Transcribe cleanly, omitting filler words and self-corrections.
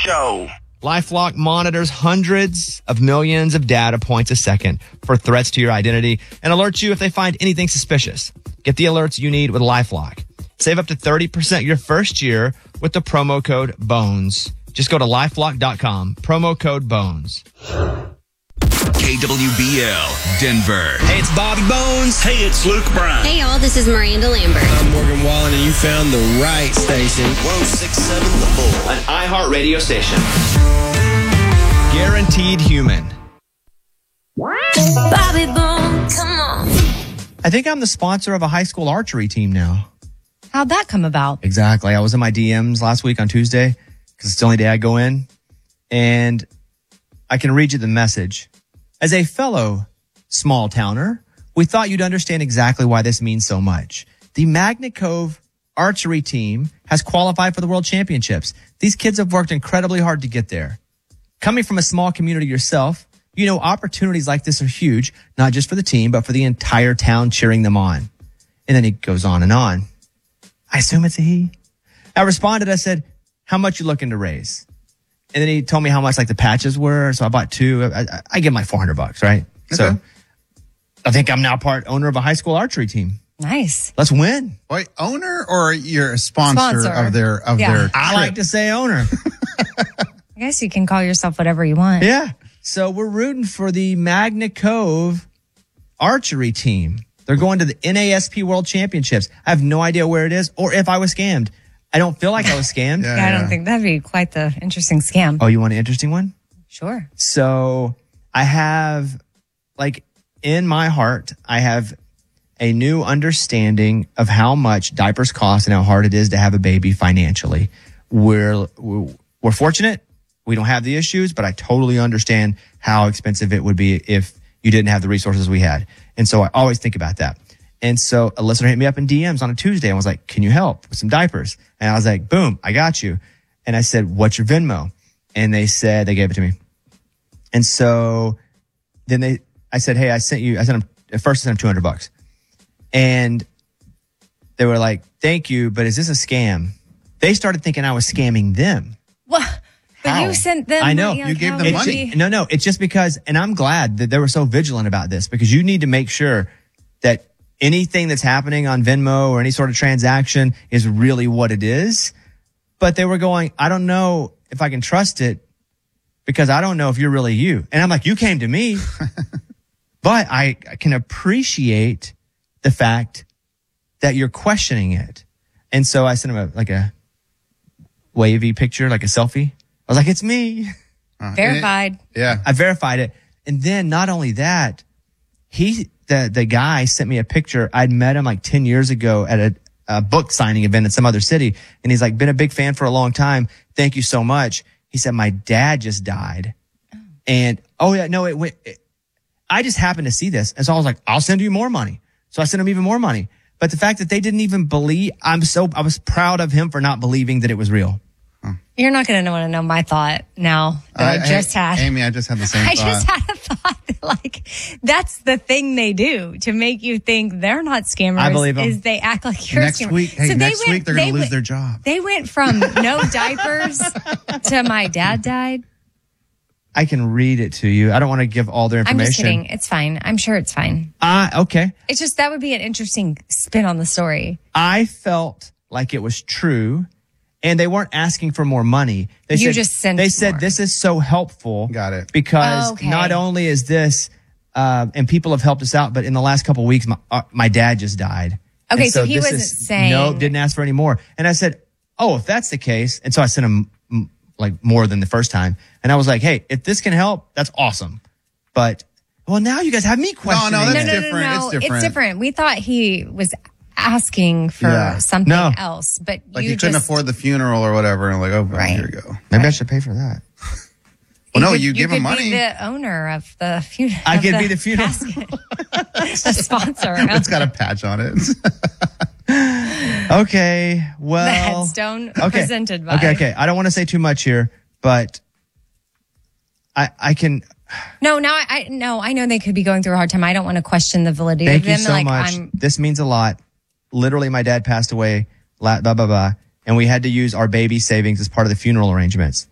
Show. LifeLock monitors hundreds of millions of data points a second for threats to your identity and alerts you if they find anything suspicious. Get the alerts you need with LifeLock. Save up to 30% your first year with the promo code BONES. Just go to LifeLock.com, promo code BONES. KWBL, Denver. Hey, it's Bobby Bones. Hey, it's Luke Bryan. Hey, y'all, this is Miranda Lambert. I'm Morgan Wallen, and you found the right station. 1067 The Bull. An iHeartRadio station. Guaranteed human. Bobby Bones, come on. I think I'm the sponsor of a high school archery team now. How'd that come about? Exactly. I was in my DMs last week on Tuesday because it's the only day I go in. And I can read you the message. As a fellow small towner, we thought you'd understand exactly why this means so much. The Magnet Cove archery team has qualified for the World Championships. These kids have worked incredibly hard to get there. Coming from a small community yourself, you know opportunities like this are huge, not just for the team, but for the entire town cheering them on. And then he goes on and on. I assume it's a he. I responded, I said, how much you looking to raise? And then he told me how much like the patches were. So I bought two. I give him like $400, right? Okay. So I think I'm now part owner of a high school archery team. Nice. Let's win. Wait, owner or you're a sponsor. of their I like to say owner. I guess you can call yourself whatever you want. Yeah. So we're rooting for the Magnet Cove archery team. They're going to the NASP World Championships. I have no idea where it is or if I was scammed. I don't feel like I was scammed. Yeah, I don't think that'd be quite the interesting scam. Oh, you want an interesting one? Sure. So I have, like, in my heart, I have a new understanding of how much diapers cost and how hard it is to have a baby financially. We're fortunate. We don't have the issues, but I totally understand how expensive it would be if you didn't have the resources we had. And so I always think about that. And so a listener hit me up in DMs on a Tuesday and was like, can you help with some diapers? And I was like, boom, I got you. And I said, what's your Venmo? And they said, they gave it to me. And so then I said, hey, at first I sent them $200. And they were like, thank you, but is this a scam? They started thinking I was scamming them. What? But How? you sent them. I know. You gave them money. No, it's just because, and I'm glad that they were so vigilant about this because you need to make sure that anything that's happening on Venmo or any sort of transaction is really what it is. But they were going, I don't know if I can trust it because I don't know if you're really you. And I'm like, you came to me, but I can appreciate the fact that you're questioning it. And so I sent him a wavy picture, like a selfie. I was like, it's me. Verified. Yeah. I verified it. And then not only that, the guy sent me a picture. I'd met him like 10 years ago at a book signing event in some other city. And he's like, been a big fan for a long time. Thank you so much. He said, my dad just died. Oh. And, I just happened to see this. And so I was like, I'll send you more money. So I sent him even more money. But the fact that they didn't even believe, I was proud of him for not believing that it was real. You're not going to want to know my thought now that I just had. Amy, I just had the same thought. I just had a thought that, like, that's the thing they do to make you think they're not scammers. I believe them. Is they act like you're a scammer. Next week they're going to lose their job. They went from no diapers to my dad died. I can read it to you. I don't want to give all their information. I'm just kidding. It's fine. I'm sure it's fine. Okay. It's just that would be an interesting spin on the story. I felt like it was true. And they weren't asking for more money. They said this is so helpful. Got it. Because not only is this, and people have helped us out, but in the last couple of weeks, my dad just died. Okay, so he wasn't saying. No, didn't ask for any more. And I said, oh, if that's the case. And so I sent him like more than the first time. And I was like, hey, if this can help, that's awesome. But, well, now you guys have me questioning. No, that's different. No. It's different. We thought he was asking for something else, but like you couldn't afford the funeral or whatever, and like, oh, right. Here you go. Maybe I should pay for that. Well, no, you give him money. You could be the owner of the funeral. I could be the funeral. The sponsor. It's got a patch on it. Okay, well, the headstone presented by. Okay. I don't want to say too much here, but I can. No, I know they could be going through a hard time. I don't want to question the validity of them. Thank you so much. This means a lot. Literally, my dad passed away, and we had to use our baby savings as part of the funeral arrangements.